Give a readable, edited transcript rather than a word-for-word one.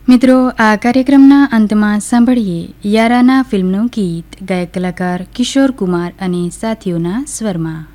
મિત્રો, આ કાર્યક્રમના અંતમાં સાંભળીએ યારાના ફિલ્મનું ગીત ગાયક કલાકાર કિશોર કુમાર અને સાથીઓના સ્વરમાં.